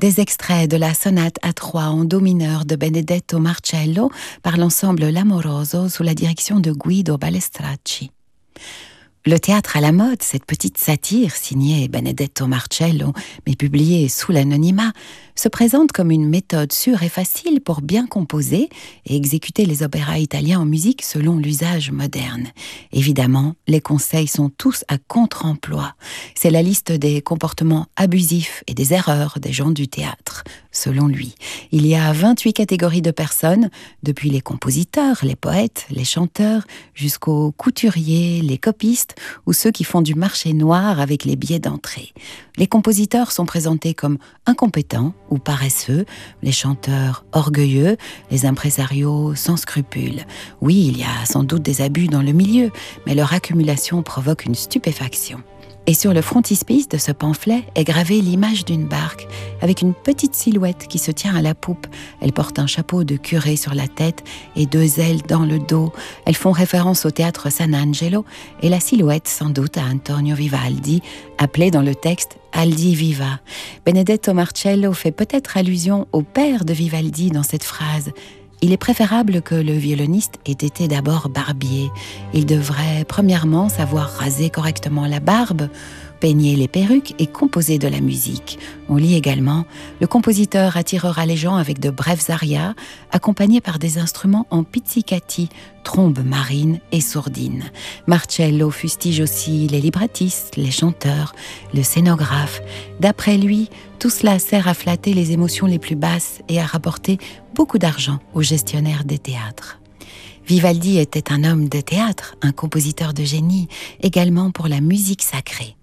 Des extraits de la sonate A3 en do mineur de Benedetto Marcello par l'ensemble L'Amoroso sous la direction de Guido Balestracci. Le théâtre à la mode, cette petite satire signée Benedetto Marcello, mais publiée sous l'anonymat, se présente comme une méthode sûre et facile pour bien composer et exécuter les opéras italiens en musique selon l'usage moderne. Évidemment, les conseils sont tous à contre-emploi. C'est la liste des comportements abusifs et des erreurs des gens du théâtre, selon lui. Il y a 28 catégories de personnes, depuis les compositeurs, les poètes, les chanteurs, jusqu'aux couturiers, les copistes ou ceux qui font du marché noir avec les billets d'entrée. Les compositeurs sont présentés comme incompétents ou paresseux, les chanteurs orgueilleux, les impresarios sans scrupules. Oui, il y a sans doute des abus dans le milieu, mais leur accumulation provoque une stupéfaction. Et sur le frontispice de ce pamphlet est gravée l'image d'une barque avec une petite silhouette qui se tient à la poupe. Elle porte un chapeau de curé sur la tête et 2 ailes dans le dos. Elles font référence au théâtre San Angelo et la silhouette sans doute à Antonio Vivaldi, appelé dans le texte Aldi Viva. Benedetto Marcello fait peut-être allusion au père de Vivaldi dans cette phrase. Il est préférable que le violoniste ait été d'abord barbier. Il devrait premièrement savoir raser correctement la barbe, peigner les perruques et composer de la musique. On lit également « Le compositeur attirera les gens avec de brefs arias, accompagnés par des instruments en pizzicati, trombes marines et sourdines. » Marcello fustige aussi les librettistes, les chanteurs, le scénographe. D'après lui, tout cela sert à flatter les émotions les plus basses et à rapporter beaucoup d'argent aux gestionnaires des théâtres. Vivaldi était un homme de théâtre, un compositeur de génie, également pour la musique sacrée.